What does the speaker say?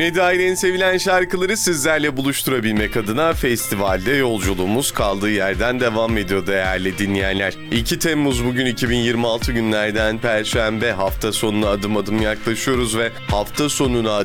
Güne dair en sevilen şarkıları sizlerle buluşturabilmek adına festivalde yolculuğumuz kaldığı yerden devam ediyor değerli dinleyenler. 2 Temmuz bugün 2026 günlerden Perşembe, hafta sonuna adım adım yaklaşıyoruz ve hafta sonuna